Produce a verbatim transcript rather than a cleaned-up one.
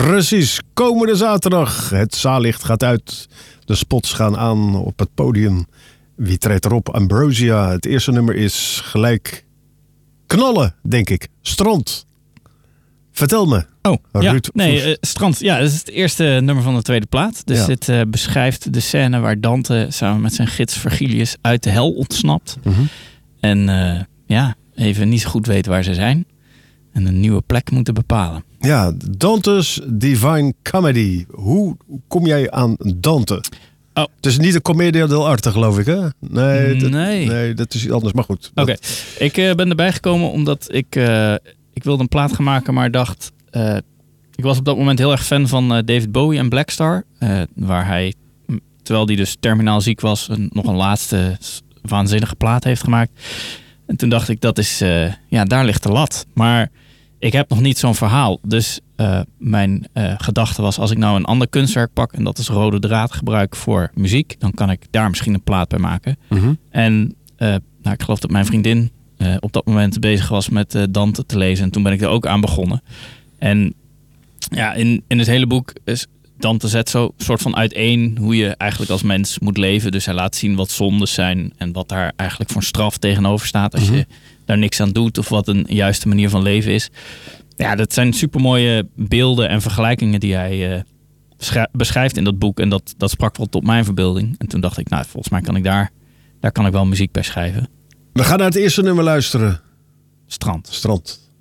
Precies, komende zaterdag. Het zaallicht gaat uit. De spots gaan aan op het podium. Wie treedt erop? Ambrosia. Het eerste nummer is gelijk knallen, denk ik. Strand. Vertel me. Oh, ja. Ruud Nee, uh, Strand. Ja, dat is het eerste nummer van de tweede plaat. Dus ja. dit uh, beschrijft de scène waar Dante samen met zijn gids Virgilius uit de hel ontsnapt. Mm-hmm. En uh, ja, even niet zo goed weet waar ze zijn. En een nieuwe plek moeten bepalen. Ja, Dante's Divine Comedy. Hoe kom jij aan Dante? Oh. Het is niet een commedia dell'arte, geloof ik, hè? Nee, dat, nee. nee, dat is iets anders. Maar goed. Oké, okay. ik uh, ben erbij gekomen omdat ik... Uh, ik wilde een plaat gaan maken, maar dacht... Uh, ik was op dat moment heel erg fan van uh, David Bowie en Black Star. Uh, waar hij, terwijl hij dus terminaal ziek was... Een, nog een laatste waanzinnige plaat heeft gemaakt. En toen dacht ik, dat is... Uh, ja, daar ligt de lat. Maar ik heb nog niet zo'n verhaal. Dus uh, mijn uh, gedachte was... als ik nou een ander kunstwerk pak... en dat is rode draad gebruik voor muziek... dan kan ik daar misschien een plaat bij maken. Mm-hmm. En uh, nou, ik geloof dat mijn vriendin... Uh, op dat moment bezig was met uh, Dante te lezen. En toen ben ik er ook aan begonnen. En ja, in, in het hele boek is Dante zet zo soort van uiteen hoe je eigenlijk als mens moet leven. Dus hij laat zien wat zondes zijn en wat daar eigenlijk voor straf tegenover staat als mm-hmm. je daar niks aan doet of wat een juiste manier van leven is. Ja, dat zijn supermooie beelden en vergelijkingen die hij uh, beschrijft, beschrijft in dat boek. En dat, dat sprak wel tot mijn verbeelding. En toen dacht ik, nou, volgens mij kan ik daar, daar kan ik wel muziek bij schrijven. We gaan naar het eerste nummer luisteren. Strand. Strand.